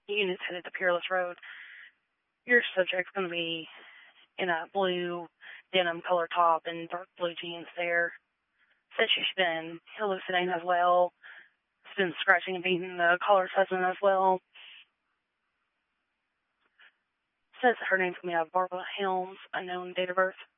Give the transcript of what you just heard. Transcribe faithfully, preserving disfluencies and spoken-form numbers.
units headed to Peerless Road. Your subject's going to be in a blue denim color top and dark blue jeans there. Says she's been hallucinating as well. She's been scratching and beating the collar cousin as well. Says her name's going to be Barbara Helms, unknown date of birth.